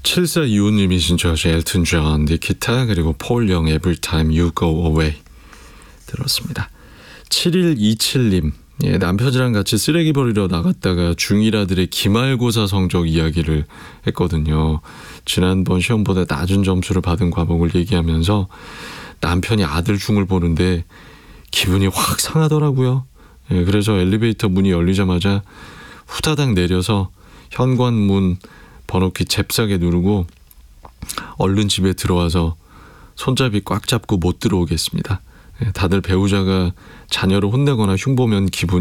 7425님이 신청하신 엘튼 존, 니키타, 그리고 폴 영, Every Time You Go Away 들었습니다. 7127님, 예, 남편이랑 같이 쓰레기 버리러 나갔다가 중1아들의 기말고사 성적 이야기를 했거든요. 지난번 시험보다 낮은 점수를 받은 과목을 얘기하면서 남편이 아들 중을 보는데 기분이 확 상하더라고요. 예, 그래서 엘리베이터 문이 열리자마자 후다닥 내려서 현관문 번호키 잽싸게 누르고 얼른 집에 들어와서 손잡이 꽉 잡고 못 들어오겠습니다. 다들 배우자가 자녀를 혼내거나 흉보면 기분이